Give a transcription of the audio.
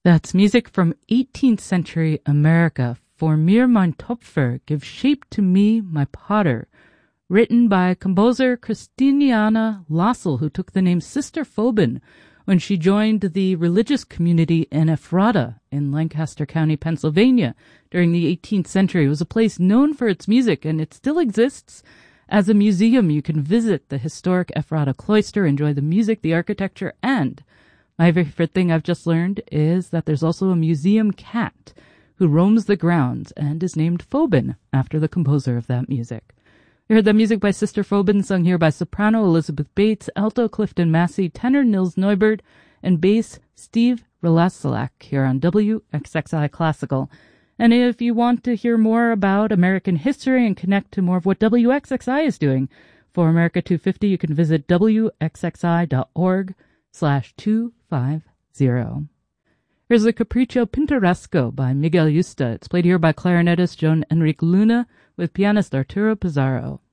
That's music from 18th century America. For mir mein Töpfer, give shape to me, my potter. Written by composer Christiana Lassel, who took the name Sister Phobin when she joined the religious community in Ephrata in Lancaster County, Pennsylvania during the 18th century. It was a place known for its music, and it still exists as a museum. You can visit the historic Ephrata cloister, enjoy the music, the architecture, and my favorite thing I've just learned is that there's also a museum cat who roams the grounds and is named Phobin after the composer of that music. We heard that music by Sister Phobin, sung here by soprano Elizabeth Bates, alto Clifton Massey, tenor Nils Neubert, and bass Steve Relasalak here on WXXI Classical. And if you want to hear more about American history and connect to more of what WXXI is doing for America 250, you can visit wxxi.org/250. Here's the Capriccio Pintoresco by Miguel Yusta. It's played here by clarinetist Joan Enrique Luna with pianist Arturo Pizarro.